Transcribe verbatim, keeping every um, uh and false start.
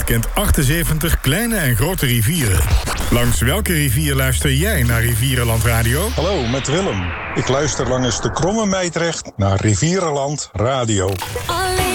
kent achtenzeventig kleine en grote rivieren. Langs welke rivier luister jij naar Rivierenland Radio? Hallo, met Willem. Ik luister langs de Kromme Meidrecht naar Rivierenland Radio. Alleen